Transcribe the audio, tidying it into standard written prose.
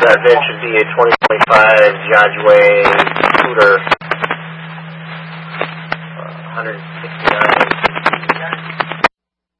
That VIN should be a 2025 Jaguar Scooter, 169